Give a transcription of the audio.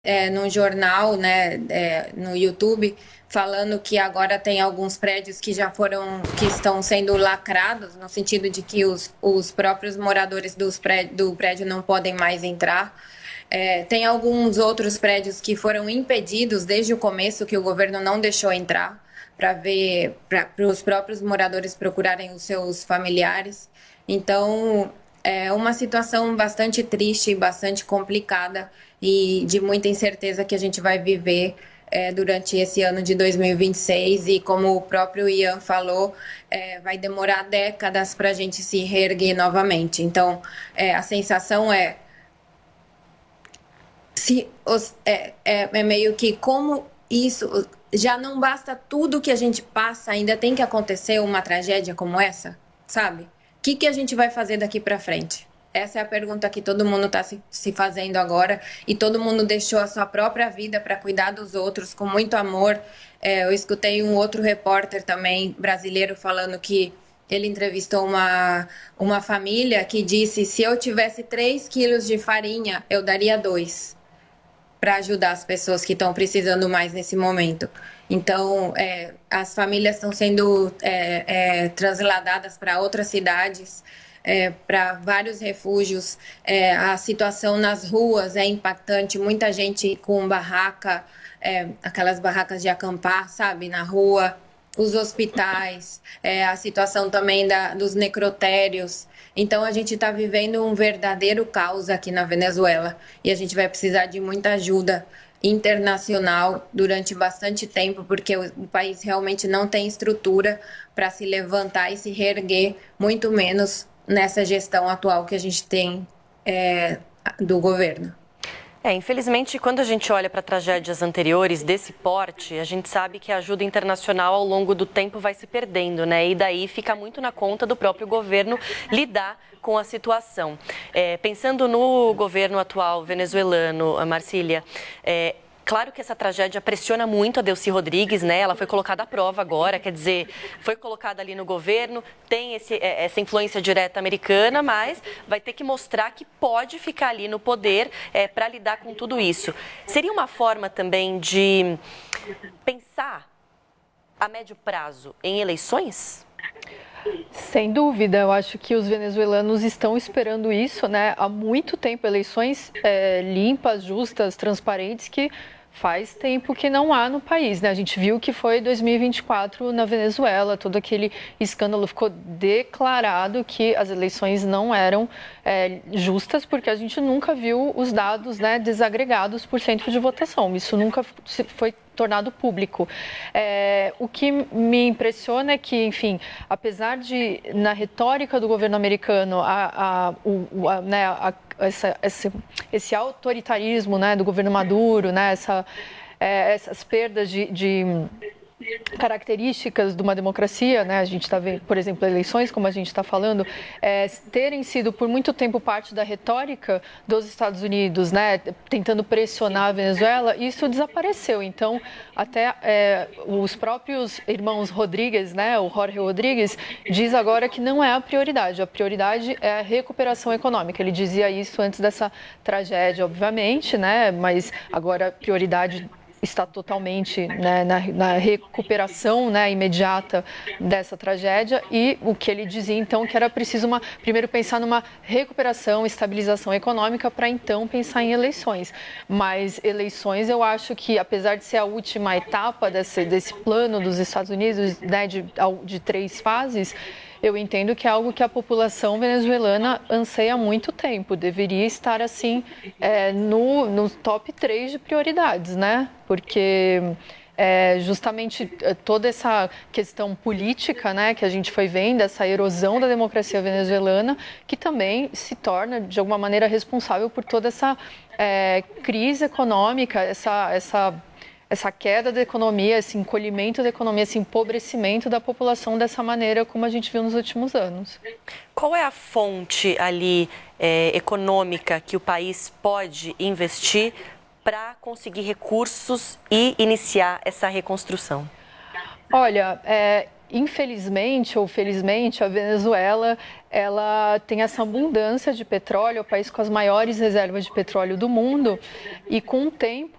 num jornal, né, no YouTube, falando que agora tem alguns prédios que já foram, que estão sendo lacrados, no sentido de que os próprios moradores do prédio não podem mais entrar. Tem alguns outros prédios que foram impedidos desde o começo, que o governo não deixou entrar, para os próprios moradores procurarem os seus familiares. Então, é uma situação bastante triste, bastante complicada e de muita incerteza que a gente vai viver durante esse ano de 2026. E como o próprio Ian falou, vai demorar décadas para a gente se reerguer novamente. Então, a sensação é meio que como isso já não basta tudo que a gente passa, ainda tem que acontecer uma tragédia como essa, sabe? O que a gente vai fazer daqui para frente? Essa é a pergunta que todo mundo está se fazendo agora, e todo mundo deixou a sua própria vida para cuidar dos outros com muito amor. Eu escutei um outro repórter também brasileiro falando que ele entrevistou uma família que disse: se eu tivesse 3 quilos de farinha, eu daria 2 para ajudar as pessoas que estão precisando mais nesse momento. Então, as famílias estão sendo transladadas para outras cidades, para vários refúgios. A situação nas ruas é impactante, muita gente com barraca, aquelas barracas de acampar, sabe, na rua, os hospitais, a situação também dos necrotérios. Então, a gente está vivendo um verdadeiro caos aqui na Venezuela e a gente vai precisar de muita ajuda internacional durante bastante tempo, porque o país realmente não tem estrutura para se levantar e se reerguer, muito menos nessa gestão atual que a gente tem do governo. Infelizmente, quando a gente olha para tragédias anteriores desse porte, a gente sabe que a ajuda internacional ao longo do tempo vai se perdendo, né? E daí fica muito na conta do próprio governo lidar com a situação. Pensando no governo atual venezuelano, Marcília, claro que essa tragédia pressiona muito a Delcy Rodrigues, né? Ela foi colocada à prova agora, quer dizer, foi colocada ali no governo, tem essa influência direta americana, mas vai ter que mostrar que pode ficar ali no poder para lidar com tudo isso. Seria uma forma também de pensar a médio prazo em eleições? Sem dúvida, eu acho que os venezuelanos estão esperando isso, né? Há muito tempo, eleições limpas, justas, transparentes, que faz tempo que não há no país, né? A gente viu que foi 2024 na Venezuela, todo aquele escândalo, ficou declarado que as eleições não eram justas, porque a gente nunca viu os dados, né, desagregados por centro de votação. Isso nunca foi tornado público. O que me impressiona é que, enfim, apesar de, na retórica do governo americano, esse autoritarismo, né, do governo Maduro, né, essas perdas de características de uma democracia, né? A gente está vendo, por exemplo, eleições, como a gente está falando, terem sido por muito tempo parte da retórica dos Estados Unidos, né? Tentando pressionar a Venezuela, isso desapareceu. Então, até os próprios irmãos Rodrigues, né? O Jorge Rodrigues diz agora que não é a prioridade é a recuperação econômica. Ele dizia isso antes dessa tragédia, obviamente, né? Mas agora a prioridade está totalmente, né, na recuperação, né, imediata dessa tragédia, e o que ele dizia então que era preciso primeiro pensar numa recuperação, estabilização econômica para então pensar em eleições. Mas eleições, eu acho que, apesar de ser a última etapa desse plano dos Estados Unidos, né, de 3 fases, eu entendo que é algo que a população venezuelana anseia há muito tempo. Deveria estar, assim, no top 3 de prioridades, né? Porque justamente toda essa questão política, né, que a gente foi vendo, essa erosão da democracia venezuelana, que também se torna, de alguma maneira, responsável por toda essa crise econômica, essa queda da economia, esse encolhimento da economia, esse empobrecimento da população dessa maneira como a gente viu nos últimos anos. Qual é a fonte ali econômica que o país pode investir para conseguir recursos e iniciar essa reconstrução? Olha, infelizmente ou felizmente, a Venezuela ela tem essa abundância de petróleo, é o país com as maiores reservas de petróleo do mundo, e com o tempo